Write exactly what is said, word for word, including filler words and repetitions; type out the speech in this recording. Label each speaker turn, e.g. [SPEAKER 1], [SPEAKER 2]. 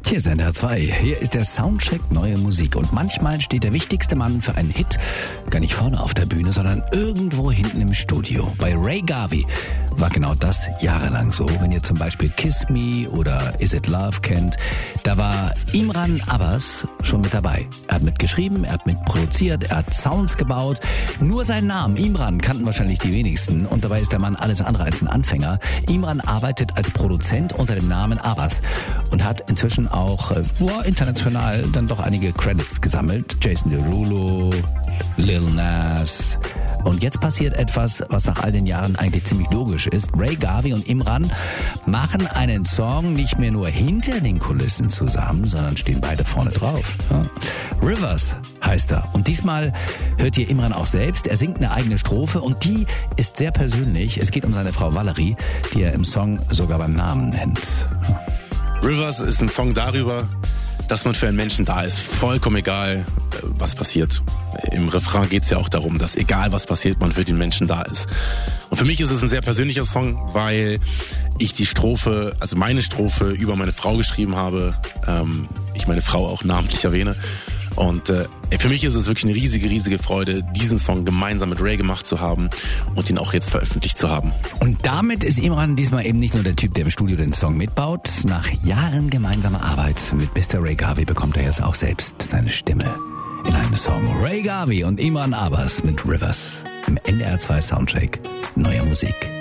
[SPEAKER 1] Hier ist N D R zwei. Hier ist der Soundcheck Neue Musik. Und manchmal steht der wichtigste Mann für einen Hit gar nicht vorne auf der Bühne, sondern irgendwo hinten im Studio. Bei Ray Garvey war genau das jahrelang so. Wenn ihr zum Beispiel Kiss Me oder Is It Love kennt, da war Imran Abbas schon mit dabei. Er hat mitgeschrieben, er hat mitproduziert, er hat Sounds gebaut. Nur seinen Namen, Imran, kannten wahrscheinlich die wenigsten. Und dabei ist der Mann alles andere als ein Anfänger. Imran arbeitet als Produzent unter dem Namen Abbas und hat inzwischen auch äh, boah, international dann doch einige Credits gesammelt. Jason Derulo, Lil Nas. Und jetzt passiert etwas, was nach all den Jahren eigentlich ziemlich logisch ist. Ray Garvey und Imran machen einen Song nicht mehr nur hinter den Kulissen zusammen, sondern stehen beide vorne drauf. Ja. Rivers heißt er. Und diesmal hört ihr Imran auch selbst. Er singt eine eigene Strophe und die ist sehr persönlich. Es geht um seine Frau Valerie, die er im Song sogar beim Namen nennt. Ja.
[SPEAKER 2] Rivers ist ein Song darüber, dass man für einen Menschen da ist. Vollkommen egal, was passiert. Im Refrain geht es ja auch darum, dass egal was passiert, man für den Menschen da ist. Und für mich ist es ein sehr persönlicher Song, weil ich die Strophe, also meine Strophe über meine Frau geschrieben habe. Ähm, ich meine Frau auch namentlich erwähne. Und äh, für mich ist es wirklich eine riesige, riesige Freude, diesen Song gemeinsam mit Ray gemacht zu haben und ihn auch jetzt veröffentlicht zu haben.
[SPEAKER 1] Und damit ist Imran diesmal eben nicht nur der Typ, der im Studio den Song mitbaut. Nach Jahren gemeinsamer Arbeit mit Mister Ray Garvey bekommt er jetzt auch selbst seine Stimme in einem Song. Ray Garvey und Imran Abbas mit Rivers im N D R zwei Soundcheck Neue Musik.